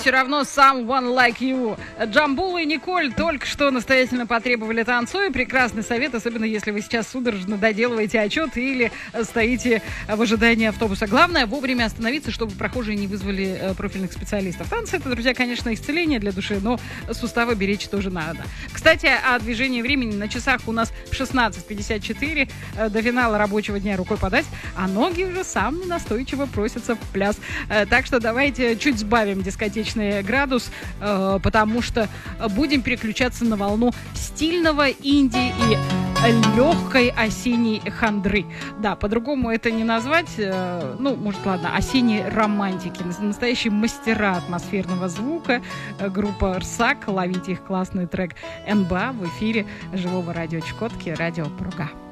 все равно Someone Like You. Джамбул и Николь только что настоятельно потребовали танцуя. Прекрасный совет, особенно если вы сейчас судорожно доделываете отчет или стоите в ожидании автобуса. Главное вовремя остановиться, чтобы прохожие не вызвали профильных специалистов. Танцы — это, друзья, конечно, исцеление для души, но суставы беречь тоже надо. Кстати, о движении времени. На часах у нас 16:54. До финала рабочего дня рукой подать, а ноги уже сами настойчиво просятся в пляс. Так что давайте чуть сбавим дискотечный градус, потому что будем переключаться на волну стильного инди и легкой осенней хандры. Да, по-другому это не назвать. Может, ладно, осенней романтики. Настоящие мастера атмосферного звука. Группа «Рсак». Ловите их классный трек «НБА» в эфире живого радио Чукотки, радио Пруга.